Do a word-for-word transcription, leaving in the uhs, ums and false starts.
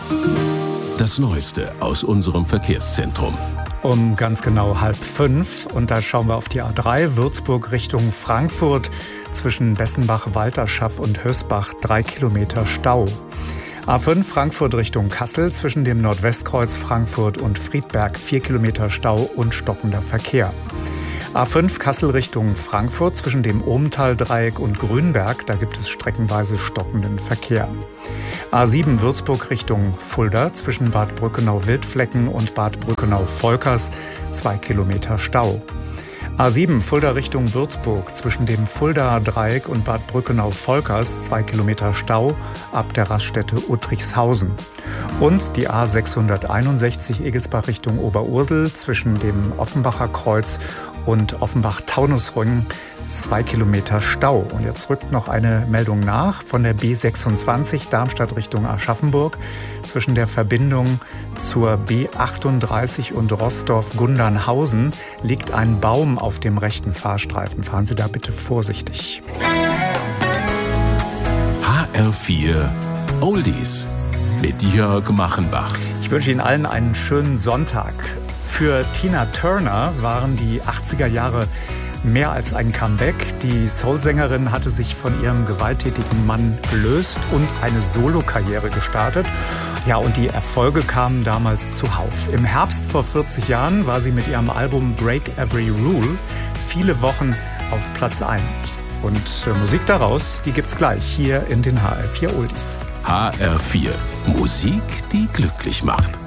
Das Neueste aus unserem Verkehrszentrum. Um ganz genau halb fünf. Und da schauen wir auf die A drei, Würzburg Richtung Frankfurt. Zwischen Bessenbach, Walterschaff und Hösbach drei Kilometer Stau. A fünf, Frankfurt Richtung Kassel. Zwischen dem Nordwestkreuz Frankfurt und Friedberg vier Kilometer Stau und stockender Verkehr. A fünf, Kassel Richtung Frankfurt. Zwischen dem Ohmtal-Dreieck und Grünberg. Da gibt es streckenweise stockenden Verkehr. A sieben, Würzburg Richtung Fulda. Zwischen Bad Brückenau-Wildflecken und Bad Brückenau-Volkers zwei Kilometer Stau. A sieben, Fulda Richtung Würzburg. Zwischen dem Fulda-Dreieck und Bad Brückenau-Volkers zwei Kilometer Stau ab der Raststätte Uttrichshausen. Und die A sechshunderteinundsechzig, Egelsbach Richtung Oberursel. Zwischen dem Offenbacher Kreuz und Offenbach-Taunusring zwei Kilometer Stau. Und jetzt rückt noch eine Meldung nach von der B sechsundzwanzig, Darmstadt Richtung Aschaffenburg. Zwischen der Verbindung zur B achtunddreißig und Rossdorf-Gundernhausen liegt ein Baum auf dem rechten Fahrstreifen. Fahren Sie da bitte vorsichtig. H R vier Oldies mit Jörg Machenbach. Ich wünsche Ihnen allen einen schönen Sonntag. Für Tina Turner waren die achtziger Jahre mehr als ein Comeback. Die Soul-Sängerin hatte sich von ihrem gewalttätigen Mann gelöst und eine Solokarriere gestartet. Ja, und die Erfolge kamen damals zuhauf. Im Herbst vor vierzig Jahren war sie mit ihrem Album Break Every Rule viele Wochen auf Platz eins. Und äh, Musik daraus, die gibt's gleich hier in den H R vier Oldies. H R vier. Musik, die glücklich macht.